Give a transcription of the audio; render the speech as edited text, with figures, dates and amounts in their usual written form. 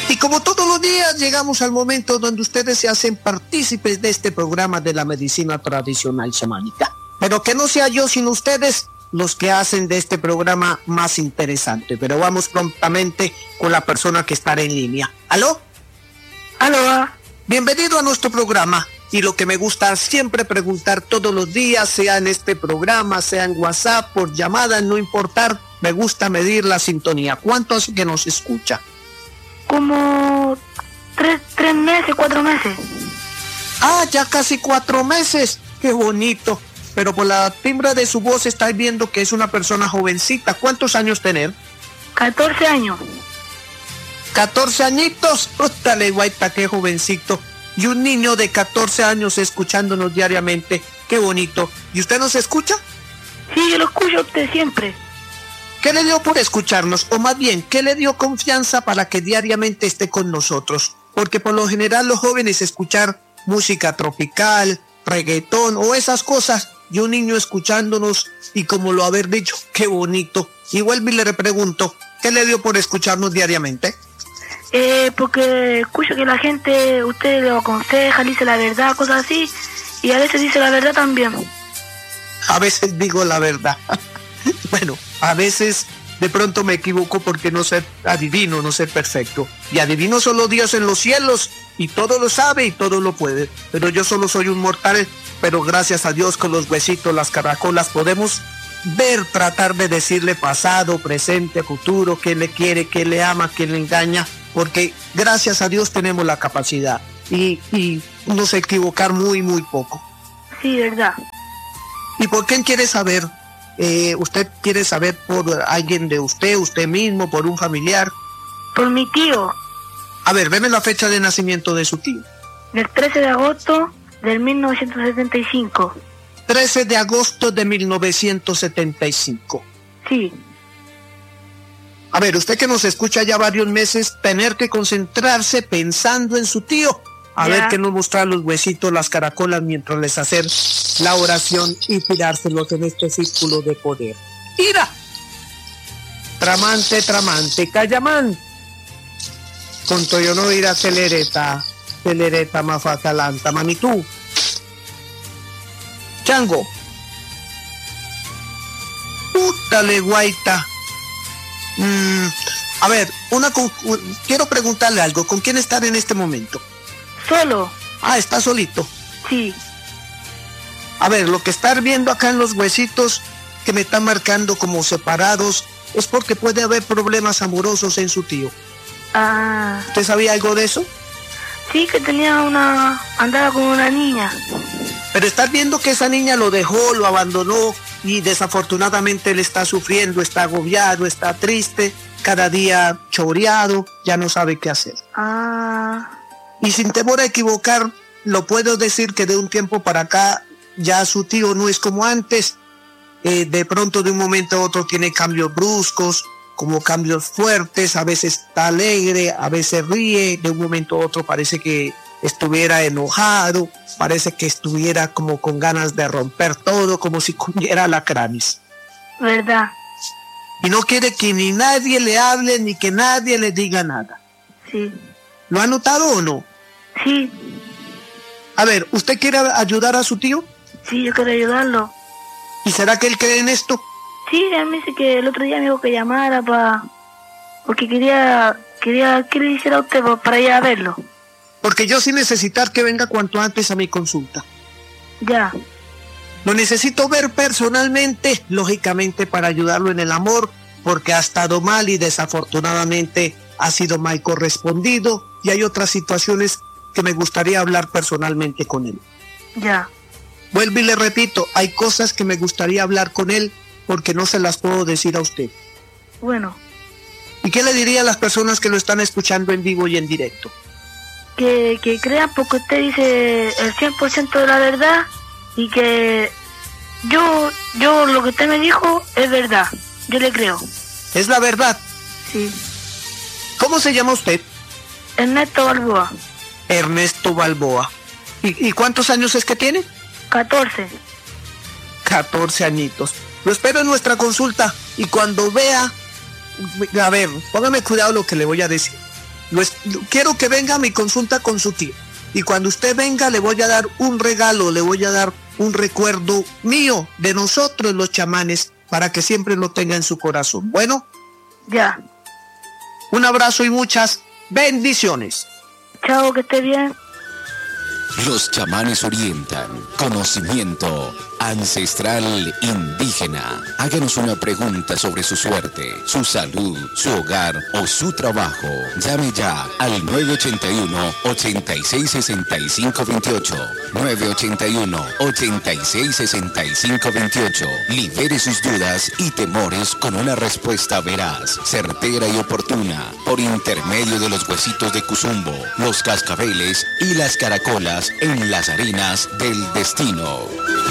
Y como todos los días llegamos al momento donde ustedes se hacen partícipes de este programa de la medicina tradicional chamánica. Pero que no sea yo sino ustedes los que hacen de este programa más interesante. Pero vamos prontamente con la persona que estará en línea. ¿Aló? Aló. Bienvenido a nuestro programa. Y lo que me gusta siempre preguntar todos los días, sea en este programa, sea en WhatsApp, por llamada, no importar, me gusta medir la sintonía. ¿Cuánto hace que nos escucha? Como 3 meses, 4 meses. Ah, ya casi 4 meses. Qué bonito. Pero por la timbra de su voz estáis viendo que es una persona jovencita. ¿Cuántos años tener? 14 años. 14 añitos. Dale, guaita, qué jovencito. Y un niño de 14 años escuchándonos diariamente. Qué bonito. ¿Y usted nos escucha? Sí, yo lo escucho a usted siempre. ¿Qué le dio por escucharnos? O más bien, ¿qué le dio confianza para que diariamente esté con nosotros? Porque por lo general los jóvenes escuchar música tropical, reggaetón o esas cosas, y un niño escuchándonos y como lo haber dicho, qué bonito. Y vuelvo y le pregunto, ¿qué le dio por escucharnos diariamente? Porque escucho que la gente, usted lo aconseja, dice la verdad, cosas así, y a veces dice la verdad también. A veces digo la verdad. Bueno, a veces de pronto me equivoco porque no ser adivino, no ser perfecto. Y adivino solo Dios en los cielos, y todo lo sabe y todo lo puede. Pero yo solo soy un mortal, pero gracias a Dios con los huesitos, las caracolas, podemos ver, tratar de decirle pasado, presente, futuro, qué le quiere, qué le ama, qué le engaña, porque gracias a Dios tenemos la capacidad y nos equivocar muy, muy poco. Sí, verdad. ¿Y por quién quiere saber? ¿Usted quiere saber por alguien de usted mismo, por un familiar? Por mi tío. A ver, veme la fecha de nacimiento de su tío. Del 13 de agosto del 1975. 13 de agosto de 1975. Sí. A ver, usted que nos escucha ya varios meses, tener que concentrarse pensando en su tío. A ver que nos muestra los huesitos, las caracolas, mientras les hacer la oración y tirárselos en este círculo de poder. ¡Ira! Tramante, tramante, cayamán. Con yo no ir a celereta mafatalanta, mamitú. Chango. Pútale, guaita. A ver, quiero preguntarle algo. ¿Con quién estar en este momento? Solo. Ah, ¿está solito? Sí. A ver, lo que está viendo acá en los huesitos que me están marcando como separados es porque puede haber problemas amorosos en su tío. Ah. ¿Usted sabía algo de eso? Sí, que andaba con una niña. Pero estás viendo que esa niña lo dejó, lo abandonó y desafortunadamente él está sufriendo, está agobiado, está triste, cada día choreado, ya no sabe qué hacer. Ah. Y sin temor a equivocar, lo puedo decir que de un tiempo para acá ya su tío no es como antes. De pronto de un momento a otro tiene cambios bruscos, como cambios fuertes, a veces está alegre, a veces ríe, de un momento a otro parece que estuviera enojado, parece que estuviera como con ganas de romper todo, como si comiera alacranes. ¿Verdad? Y no quiere que ni nadie le hable, ni que nadie le diga nada. Sí. ¿Lo ha notado o no? Sí. A ver, ¿usted quiere ayudar a su tío? Sí, yo quiero ayudarlo. ¿Y será que él cree en esto? Sí, él me dice que el otro día me dijo que llamara porque quería que le hiciera a usted para ir a verlo. Porque yo sí necesitar que venga cuanto antes a mi consulta. Ya. Lo necesito ver personalmente, lógicamente para ayudarlo en el amor, porque ha estado mal y desafortunadamente ha sido mal correspondido y hay otras situaciones que me gustaría hablar personalmente con él. Ya. Vuelvo y le repito, hay cosas que me gustaría hablar con él porque no se las puedo decir a usted. Bueno. ¿Y qué le diría a las personas que lo están escuchando en vivo y en directo? Que crean porque usted dice el 100% de la verdad y que yo lo que usted me dijo es verdad. Yo le creo. ¿Es la verdad? Sí. ¿Cómo se llama usted? Ernesto Balboa. Ernesto Balboa. ¿Y cuántos años es que tiene? 14. 14 añitos. Lo espero en nuestra consulta y cuando vea, a ver, póngame cuidado lo que le voy a decir. Quiero que venga a mi consulta con su tía. Y cuando usted venga le voy a dar un regalo, le voy a dar un recuerdo mío, de nosotros los chamanes, para que siempre lo tenga en su corazón. Bueno. Ya. Un abrazo y muchas bendiciones. Chao, que esté bien. Los chamanes orientan. Conocimiento ancestral indígena. Háganos una pregunta sobre su suerte, su salud, su hogar o su trabajo. Llame ya al 981-866528. 981-866528. Libere sus dudas y temores con una respuesta veraz, certera y oportuna, por intermedio de los huesitos de Cuzumbo, los cascabeles y las caracolas en las arenas del destino.